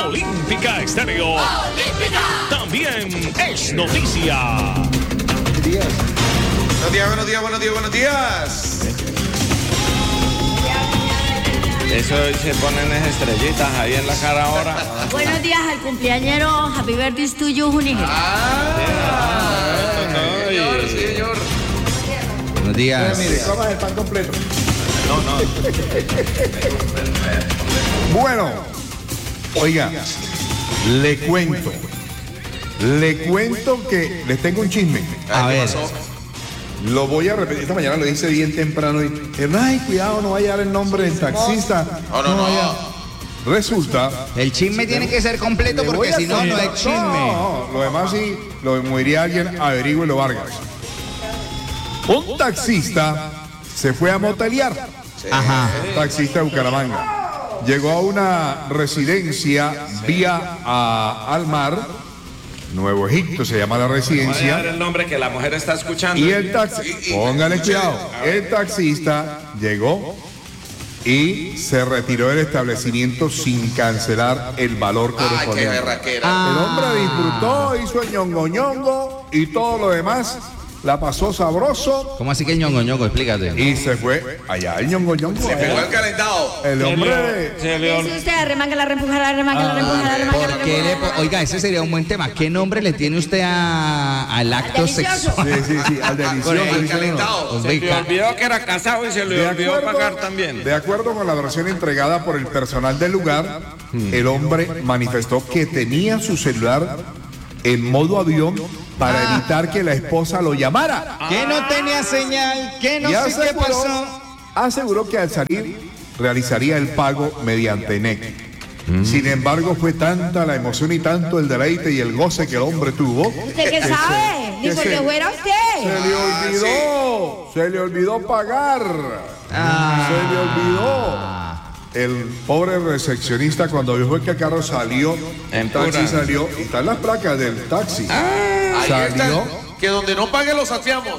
Olímpica Estéreo. ¡Olímpica! También es noticia. Buenos días, buenos días, buenos días, buenos días. Eso se ponen esas estrellitas ahí en la cara ahora. Buenos días al cumpleañero. Happy birthday to you, Junior. Señor, señor. Buenos días. Mire, comas el pan completo. No. Bueno, oiga, le cuento que les tengo un chisme. A ver. Lo voy a repetir. Esta mañana lo hice bien temprano y ay, cuidado, no vaya a dar el nombre del taxista. No. vaya. Resulta. El chisme tiene que ser completo le voy porque a si no, no contar- es chisme. No, lo demás sí, como diría alguien, averígüelo, Vargas. Un taxista se fue a motelear. Ajá. Taxista de Bucaramanga. Llegó a una residencia vía al mar. Nuevo Egipto se llama la Voy a dar residencia. el nombre que la mujer está escuchando. Y el taxista, póngale cuidado, el taxista llegó y se retiró del establecimiento sin cancelar el valor Ay, qué correspondiente. berraquera. El hombre disfrutó, hizo el ñongo y todo lo demás, la pasó sabroso ¿Cómo así que el ñongo? Explícate. y se fue allá el ñongo. Se pegó el calentado. El hombre. Se ¿Qué dice usted? Arremángala, reempujala, arremángala, reempujala, ¿Por arremángala, qué reempujala. oiga, ese sería un buen tema. ¿Qué nombre le tiene usted al acto Delicioso. sexual? Sí, al delicioso. El calentado. Se le olvidó que era casado y se le olvidó pagar también. De acuerdo con la versión entregada por el personal del lugar, el hombre manifestó que tenía su celular en modo avión para evitar que la esposa lo llamara. Que no tenía señal, que no Y sé qué pasó. aseguró que al salir realizaría el pago mediante NEC. Sin embargo, fue tanta la emoción y tanto el deleite y el goce que el hombre tuvo. ¿Usted qué sabe? Ni que porque se- fuera usted. Se le olvidó pagar. Se le olvidó. El pobre recepcionista cuando vio que el carro salió, el taxi pura. salió y están las placas del taxi. Ahí Salió. está. Que donde no pague lo saqueamos.